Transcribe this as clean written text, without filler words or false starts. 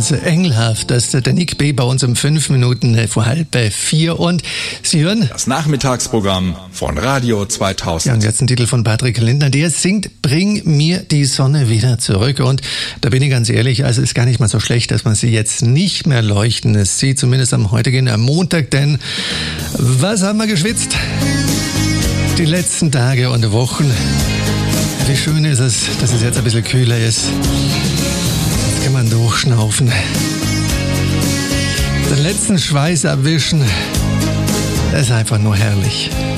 ganz engelhaft. Das ist der Nick B. bei uns um 5 Minuten vor 3:30. Und Sie hören das Nachmittagsprogramm von Radio 2000. Ja, und jetzt ein Titel von Patrick Lindner, der singt Bring mir die Sonne wieder zurück. Und da bin ich ganz ehrlich, also ist gar nicht mal so schlecht, dass man sie jetzt nicht mehr leuchten sieht, zumindest am heutigen Montag, denn was haben wir geschwitzt? Die letzten Tage und Wochen. Wie schön ist es, dass es jetzt ein bisschen kühler ist. Jetzt kann man durchschnaufen. Den letzten Schweiß abwischen. Das ist einfach nur herrlich.